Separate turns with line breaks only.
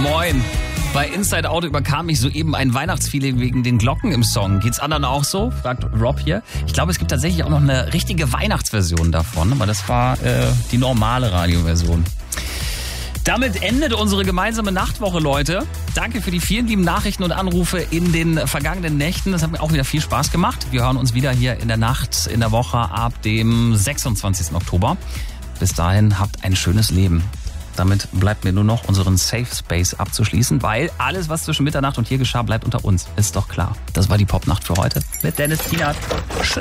Moin. Bei Inside Out überkam mich soeben ein Weihnachtsfeeling wegen den Glocken im Song. Geht's anderen auch so? Fragt Rob hier. Ich glaube, es gibt tatsächlich auch noch eine richtige Weihnachtsversion davon, aber das war die normale Radioversion. Damit endet unsere gemeinsame Nachtwoche, Leute. Danke für die vielen lieben Nachrichten und Anrufe in den vergangenen Nächten. Das hat mir auch wieder viel Spaß gemacht. Wir hören uns wieder hier in der Nacht, in der Woche ab dem 26. Oktober. Bis dahin, habt ein schönes Leben. Damit bleibt mir nur noch unseren Safe Space abzuschließen, weil alles, was zwischen Mitternacht und hier geschah, bleibt unter uns. Ist doch klar. Das war die Popnacht für heute mit Dennis Kienert. Tschüss.